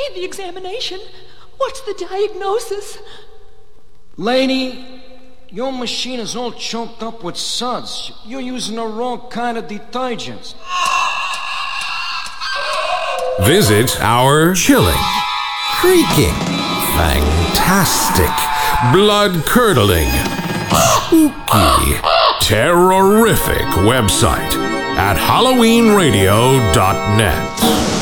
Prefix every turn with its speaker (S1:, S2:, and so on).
S1: made the examination. What's the diagnosis?
S2: Lady, your machine is all choked up with suds. You're using the wrong kind of detergent.
S3: Visit our chilling, creaking, fantastic, blood-curdling, spooky, terrorific website at HalloweenRadio.net.